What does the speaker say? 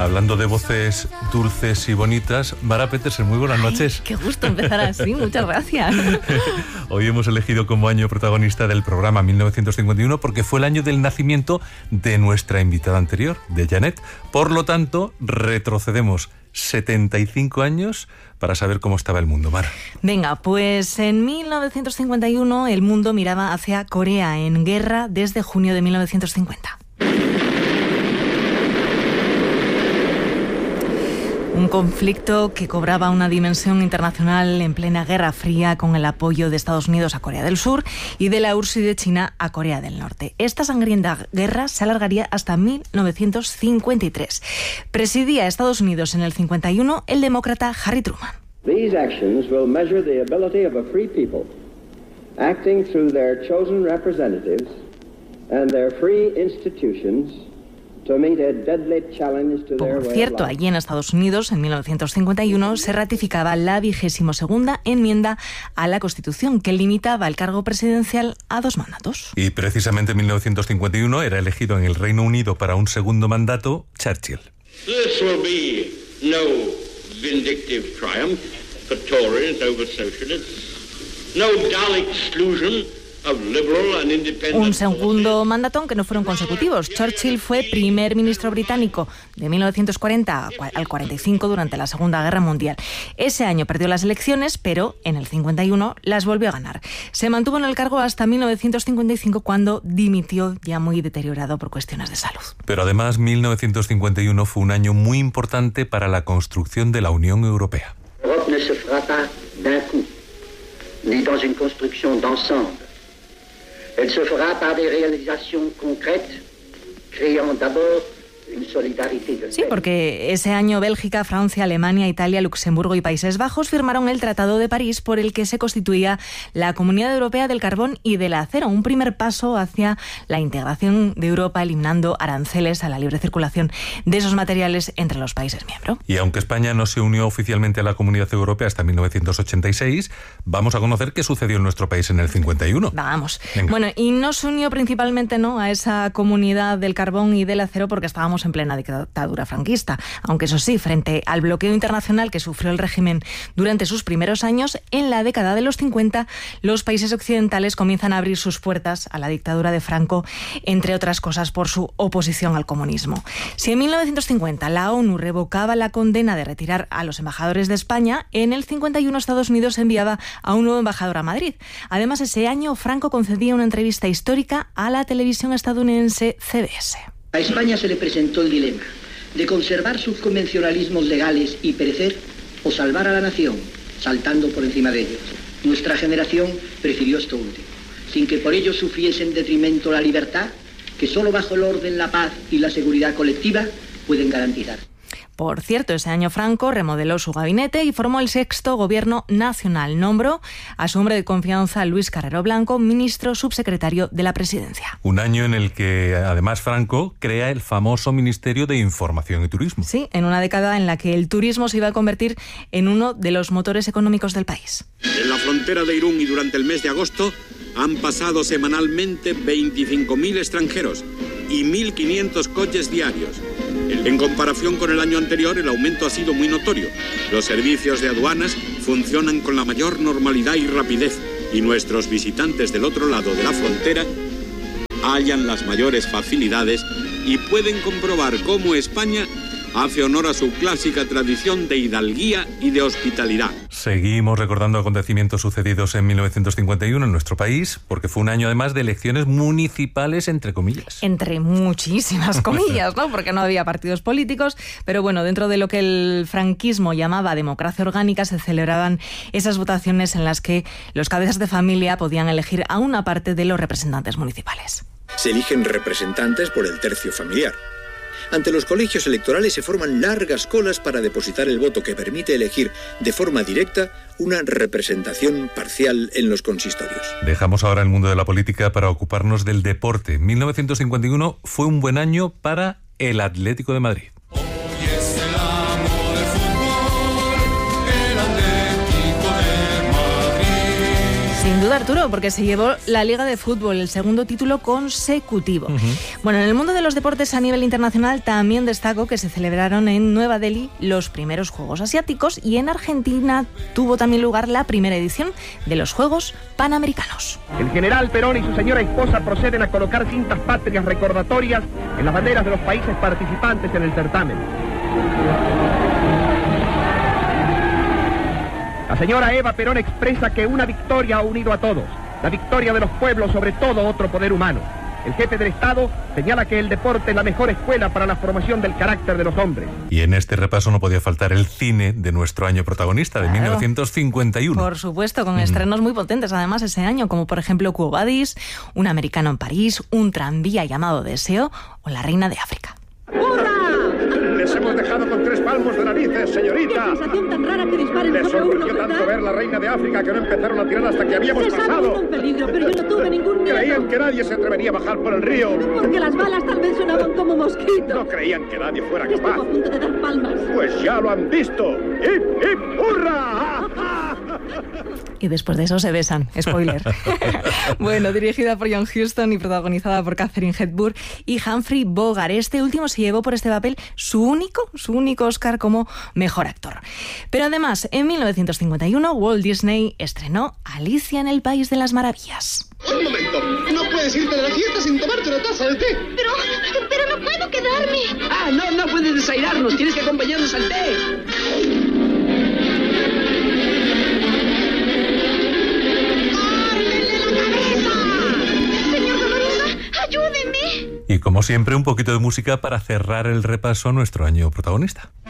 Hablando de voces dulces y bonitas, Mara Petersen, muy buenas noches. Qué gusto empezar así, muchas gracias. Hoy hemos elegido como año protagonista del programa 1951 porque fue el año del nacimiento de nuestra invitada anterior, de Janet. Por lo tanto, retrocedemos 75 años para saber cómo estaba el mundo, Mara. Venga, pues en 1951 el mundo miraba hacia Corea en guerra desde junio de 1950. Un conflicto que cobraba una dimensión internacional en plena Guerra Fría con el apoyo de Estados Unidos a Corea del Sur y de la URSS y de China a Corea del Norte. Esta sangrienta guerra se alargaría hasta 1953. Presidía Estados Unidos en el 51 el demócrata Harry Truman. These actions will measure the ability of a free people, acting through their chosen representatives and their free institutions, to meet a deadly challenge to their way of life. Por cierto, allí en Estados Unidos, en 1951, se ratificaba la 22ª enmienda a la Constitución, que limitaba el cargo presidencial a 2 mandatos. Y precisamente en 1951 era elegido en el Reino Unido para un segundo mandato Churchill. This will be no vindictive triumph for Tories over socialists, no dull exclusion of liberal and independent. Un segundo mandato, aunque no fueron consecutivos. Churchill fue primer ministro británico de 1940 al 45 durante la Segunda Guerra Mundial. Ese año perdió las elecciones, pero en el 51 las volvió a ganar. Se mantuvo en el cargo hasta 1955, cuando dimitió ya muy deteriorado por cuestiones de salud. Pero además 1951 fue un año muy importante para la construcción de la Unión Europea. L'Europe ne se fera pas d'un coup, ni dans une construction d'ensemble. Elle se fera par des réalisations concrètes, créant d'abord une solidarité de Sí, porque ese año Bélgica, Francia, Alemania, Italia, Luxemburgo y Países Bajos firmaron el Tratado de París, por el que se constituía la Comunidad Europea del Carbón y del Acero, un primer paso hacia la integración de Europa, eliminando aranceles a la libre circulación de esos materiales entre los países miembros. Y aunque España no se unió oficialmente a la Comunidad Europea hasta 1986, vamos a conocer qué sucedió en nuestro país en el 51. Vamos. Venga. Bueno, y no se unió principalmente a esa Comunidad del Carbón y del Acero porque estábamos en plena dictadura franquista, aunque eso sí, frente al bloqueo internacional que sufrió el régimen durante sus primeros años, en la década de los 50 los países occidentales comienzan a abrir sus puertas a la dictadura de Franco, entre otras cosas por su oposición al comunismo. Si en 1950 la ONU revocaba la condena de retirar a los embajadores de España, en el 51 Estados Unidos enviaba a un nuevo embajador a Madrid. Además, ese año Franco concedía una entrevista histórica a la televisión estadounidense CBS. A España se le presentó el dilema de conservar sus convencionalismos legales y perecer, o salvar a la nación, saltando por encima de ellos. Nuestra generación prefirió esto último, sin que por ello sufriese en detrimento la libertad, que solo bajo el orden, la paz y la seguridad colectiva pueden garantizar. Por cierto, ese año Franco remodeló su gabinete y formó el 6º Gobierno Nacional. Nombró a su hombre de confianza, Luis Carrero Blanco, ministro subsecretario de la Presidencia. Un año en el que, además, Franco crea el famoso Ministerio de Información y Turismo. Sí, en una década en la que el turismo se iba a convertir en uno de los motores económicos del país. En la frontera de Irún y durante el mes de agosto han pasado semanalmente 25.000 extranjeros y 1.500 coches diarios. En comparación con el año anterior, el aumento ha sido muy notorio. Los servicios de aduanas funcionan con la mayor normalidad y rapidez, y nuestros visitantes del otro lado de la frontera hallan las mayores facilidades y pueden comprobar cómo España hace honor a su clásica tradición de hidalguía y de hospitalidad. Seguimos recordando acontecimientos sucedidos en 1951 en nuestro país, porque fue un año además de elecciones municipales, entre comillas. Entre muchísimas comillas, ¿no? Porque no había partidos políticos, pero bueno, dentro de lo que el franquismo llamaba democracia orgánica, se celebraban esas votaciones en las que los cabezas de familia podían elegir a una parte de los representantes municipales. Se eligen representantes por el tercio familiar. Ante los colegios electorales se forman largas colas para depositar el voto que permite elegir de forma directa una representación parcial en los consistorios. Dejamos ahora el mundo de la política para ocuparnos del deporte. 1951 fue un buen año para el Atlético de Madrid. Sin duda Arturo, porque se llevó la Liga de Fútbol, el segundo título consecutivo. Bueno, en el mundo de los deportes a nivel internacional también destaco que se celebraron en Nueva Delhi los primeros Juegos Asiáticos y en Argentina tuvo también lugar la primera edición de los Juegos Panamericanos. El general Perón y su señora esposa proceden a colocar cintas patrias recordatorias en las banderas de los países participantes en el certamen. La señora Eva Perón expresa que una victoria ha unido a todos, la victoria de los pueblos sobre todo otro poder humano. El jefe del Estado señala que el deporte es la mejor escuela para la formación del carácter de los hombres. Y en este repaso no podía faltar el cine de nuestro año protagonista, de 1951. Por supuesto, con estrenos muy potentes además ese año, como por ejemplo Quo Vadis, Un americano en París, Un tranvía llamado Deseo o La reina de África. ¡Hurra! Les hemos dejado con 3 palmos de narices, señorita. ¡Qué sensación tan rara que disparen Les sobre uno, sorprendió tanto ¿verdad? ver la reina de África que no empezaron a tirar hasta que habíamos Se sabe pasado. un peligro, pero yo no tuve ningún miedo. Creían que nadie se atrevería a bajar por el río. Porque las balas tal vez sonaban como mosquitos. No creían que nadie fuera Estuvo capaz. a punto de dar palmas. Pues ya lo han visto. ¡Hip, hip, hurra! Y después de eso se besan, spoiler. Bueno, dirigida por John Huston y protagonizada por Katharine Hepburn y Humphrey Bogart. Este último se llevó por este papel su único Oscar como mejor actor. Pero además, en 1951, Walt Disney estrenó Alicia en el País de las Maravillas. Un momento, no puedes irte de la fiesta sin tomarte una taza de té. Pero no puedo quedarme. Ah, no puedes desairarnos, tienes que acompañarnos al té. ¡Ayúdenme! Y como siempre, un poquito de música para cerrar el repaso a nuestro año protagonista.